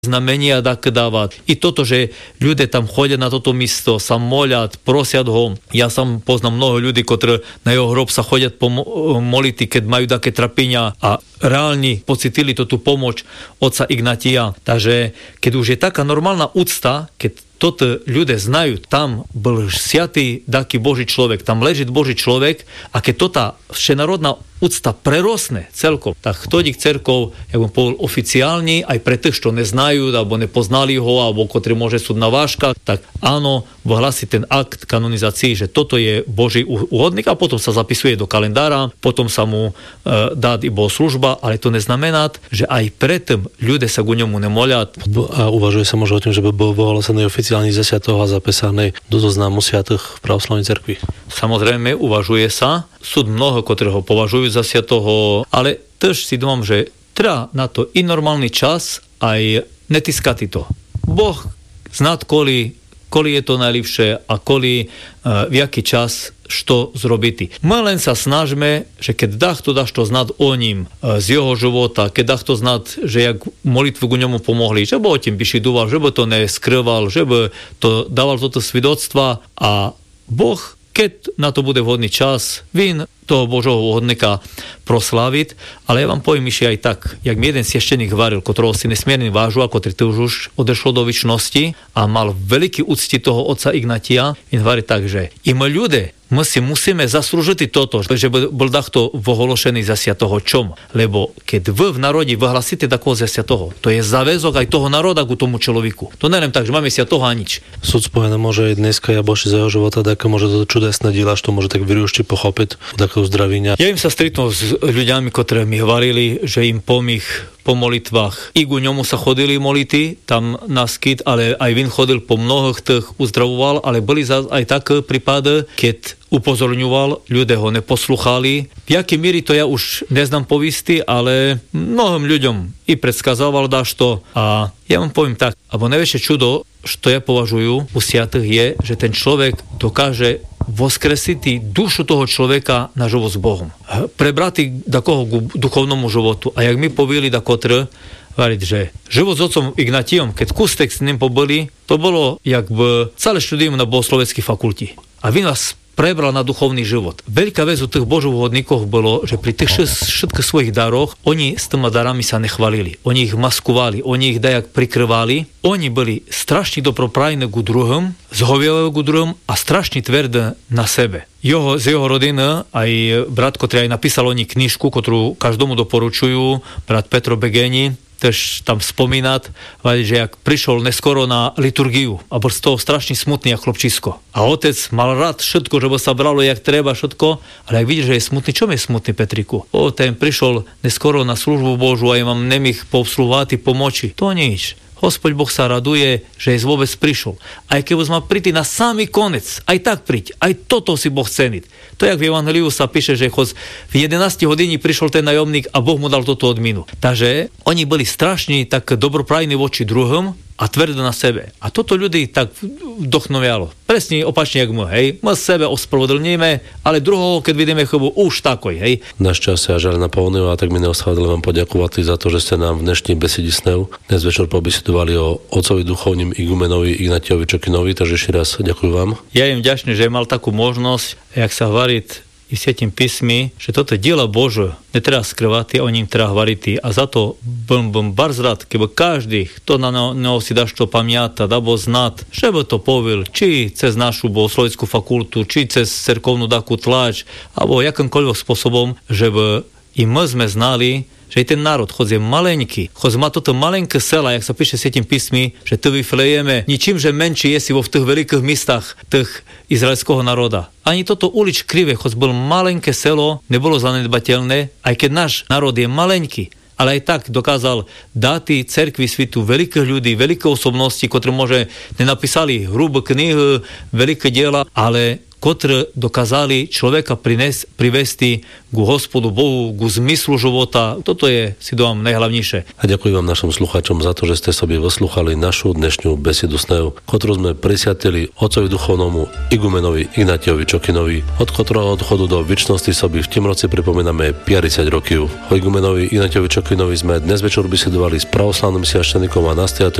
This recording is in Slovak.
znamenia dávať. I toto, že ľudia tam chodia na toto miesto, sa moľať, prosiať ho. Ja sam poznám mnoho ľudí, ktorí na jeho hrob sa chodia moliť, keď majú také trapenia a reálne pocitili tú pomoc otca Ignatia. Takže keď už je taká normálna úcta, keď toto ľudia znajú, tam bol siatý taký Boží človek, tam leží Boží človek a keď toto všenárodná úcta prerosne celkom, tak chodí k cerkov, jak bym povedal, oficiálne, aj pre tých, čo neznajú, alebo nepoznali ho, alebo ktorí môže súd na vážkach, tak áno, vyhlási ten akt kanonizácií, že toto je Boží úhodník a potom sa zapisuje do kalendára, potom sa mu dá i bohoslužba, ale to neznamená, že aj predtým ľudia sa ku ňomu nemoliat. A uvažuje sa možno o tým, že by bol vyhlásený oficiálne za svätého a zapísaný do zoznamu svätých v pravoslavnej cirkvi? Samozrejme, uvažuje sa. Súd mnoho, ktorí ho považujú za svätého, ale tiež si domám, že treba na to i normálny čas, aj netiskati to. Boh zná, koli je to najlepšie a v jaký čas što zrobiť. My len sa snažíme, že keď dachto dáš to znať o ním z jeho života, keď dachto znať, že jak molitvu ku ňomu pomohli, že by o tým bišidoval, že by to neskrýval, že by to dával toto svedectva a Boh, keď na to bude vhodný čas, vin toho Božieho úhodníka proslaviť, ale ja vám poviem ešte aj tak, jak mi jeden svešteník varil, ktorého si nesmierne vážil, ktorý už odešlo do večnosti a mal veľký úcti toho otca Ignatia, in varí tak, že i my ľudia, my si musíme zaslúžiť toto, že bol takto vohološený za svätého čom. Lebo keď vy v národe vyhlasíte takého za svätého, to je záväzok aj toho národa ku tomu človeku. To neviem tak, že máme svätého a nič. Súd spojené môže aj dneska ja boši za jeho života, tak môže to čudesné diela, što môže tak vyrúšti pochopiť takého zdravenia. Ja im sa stretnul s ľuďami, ktorí mi hovorili, že im pomých po molitvách. I ku ňomu sa chodili molity, tam na skyt, ale aj vin chodil po mnohých tých uzdravoval, ale boli aj také prípady, keď upozorňoval, ľudia ho neposluchali. V jakej míri to ja už neznám povisti, ale mnohým ľuďom i predskazával dáš to a ja vám poviem tak, alebo najväčšie čudo, što ja považujú u svätých je, že ten človek dokáže voskresiti dušu toho človeka na život s Bohom. Prebrati takoho k duchovnomu životu. A jak mi povili da kotr, variť, že život s otcom Ignatijom, keď kustek s ním poboli, to bolo jak by celé štúdium na bohosloveckej fakulti. A vy nás prebral na duchovný život. Veľká vec u tých božovhodníkov bolo, že pri tých všetkých svojich daroch oni s tými darami sa nechvalili. Oni ich maskovali, oni ich dajak prikrvali. Oni boli strašne dobroprajní ku druhým, zhovievali ku druhým a strašne tvrdé na sebe. Z jeho rodiny aj brat, ktorý aj napísal o ní knižku, ktorú každomu doporučujú, brat Petro Begeni, tež tam spomínať, že jak prišiel neskoro na liturgiu a bol z toho strašne smutný jak chlopčisko. A otec mal rád všetko, že by sa bralo jak treba všetko, ale jak vidíš, že je smutný, čo je smutný Petriku? Ten prišiel neskoro na službu Božu a ja mám nemých povslúvať pomoči. To nič. Hospod Boh sa raduje, že je vôbec prišiel. Aj keď má príti na samý konec, aj tak príď, aj toto si Boh ceniť. To jak v Evangeliu sa píše, že v 11 hodiny prišiel ten najomník a Boh mu dal toto odminu. Takže oni boli strašne tak dobroprajní voči druhom a tvrdé na sebe. A toto ľudí tak vdochnovialo. Presne opačne jak my, hej. My sebe ospravedlníme, ale druhého, keď vidíme chybu, už takoj, hej. Našťastie a žaľ naplnil, a tak mi neostávali vám poďakovať za to, že ste nám v dnešnej besede snev dnes večer pobesedovali o otcovi duchovním igumenovi Ignatiovi Čokinovi, takže ešte raz ďakujem vám. Ja im vďačný, že mal takú možnosť, jak sa hovorí i v Svätým písmi, že toto diela Bože netreba skrývať, o ním treba hovoriť a za to bym bardzo rád, keby každý, kto na neho si dá čo pamięta, dabo znať, že by to povil, či cez našu bohosloveckú fakultu, či cez cerkovnú takú tlač, alebo jakýmkoľvek spôsobom, že by i my sme znali, že i ten národ, choď je maleňký, choď má toto malenké sela, jak sa píše v Svätým písmi, že tu vyflejeme, ničím, že menší je si vo v tých veľkých mestách tých izraelského národa. Ani toto ulič krivé, choď bol malenké selo, nebolo zanedbateľné, aj keď náš národ je maleňký, ale aj tak dokázal dať cerkvi svitu veľkých ľudí, veľké osobnosti, ktorí môže nenapísali hrubé knihy, veľké diela, ale ktoré dokázali človeka privesti ku Hospodu Bohu, ku zmyslu života. Toto je, si dám, najhlavnejšie. A ďakujem vám našim slucháčom za to, že ste sobie vyslúchali našu dnešnú besedu s Neou, ktorú sme prisviatili otcovi duchovnomu igumenovi Ignatiovi Čokinovi, od ktorého odchodu do večnosti soby v tým roce pripomíname 50 rokov. O igumenovi Ignatiovi Čokinovi sme dnes večer besedovali s pravoslavným sviašťanikom a nastojateľom